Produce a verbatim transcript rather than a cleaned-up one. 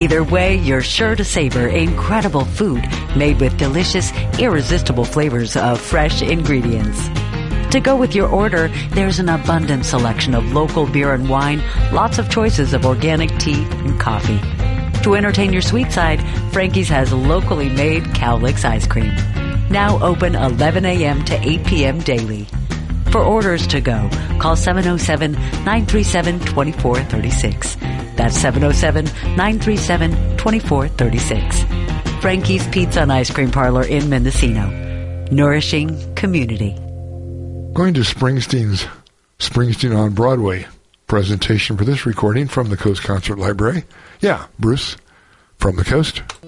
Either way, you're sure to savor incredible food made with delicious, irresistible flavors of fresh ingredients. To go with your order, there's an abundant selection of local beer and wine, lots of choices of organic tea and coffee. To entertain your sweet side, Frankie's has locally made Cowlicks ice cream. Now open eleven a.m. to eight p.m. daily. For orders to go, call seven oh seven, nine three seven, two four three six. That's seven oh seven, nine three seven, two four three six. Frankie's Pizza and Ice Cream Parlor in Mendocino. Nourishing community. Going to Springsteen's Springsteen on Broadway presentation for this recording from the Coast Concert Library. Yeah, Bruce, from the Coast.